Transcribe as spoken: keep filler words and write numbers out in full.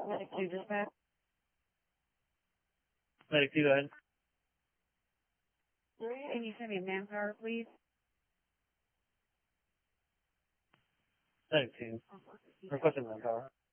Medic two dispatch. Medic two, go ahead. Can you send me manpower, please? Medic two. Requesting manpower.